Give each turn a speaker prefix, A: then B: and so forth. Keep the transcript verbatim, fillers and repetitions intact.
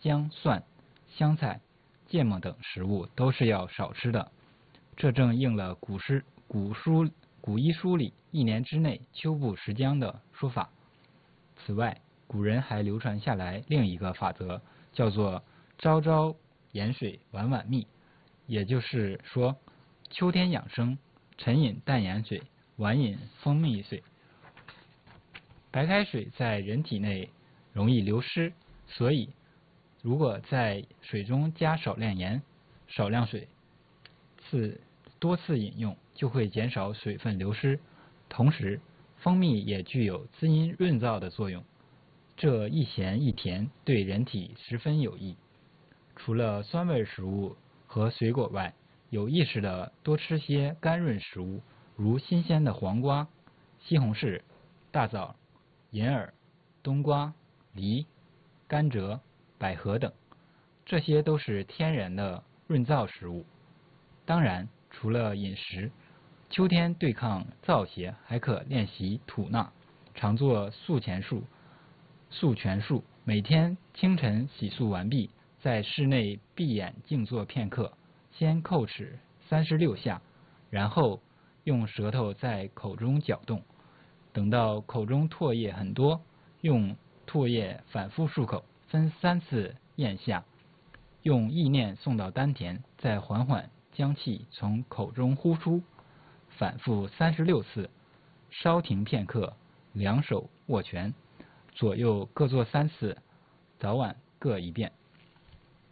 A: 姜、蒜、香菜、芥末等食物都是要少吃的。这正应了古诗、古书、古医书里一年之内秋不食姜的说法。此外，古人还流传下来另一个法则，叫做朝朝盐水，晚晚蜜，也就是说，秋天养生，晨饮淡盐水，晚饮蜂蜜水。白开水在人体内容易流失，所以如果在水中加少量盐、少量水，次多次饮用，就会减少水分流失。同时，蜂蜜也具有滋阴润燥的作用，这一咸一甜，对人体十分有益。除了酸味食物和水果外，有意识的多吃些甘润食物，如新鲜的黄瓜、西红柿、大枣、银耳、冬瓜、梨、甘蔗、百合等，这些都是天然的润燥食物。当然，除了饮食，秋天对抗燥邪，还可练习吐纳，常做漱前漱、漱泉漱。每天清晨洗漱完毕，在室内闭眼静坐片刻，先叩齿三十六下，然后用舌头在口中搅动，等到口中唾液很多，用唾液反复漱口，分三次咽下，用意念送到丹田，再缓缓将气从口中呼出，反复三十六次，稍停片刻，两手握拳，左右各做三次，早晚各一遍。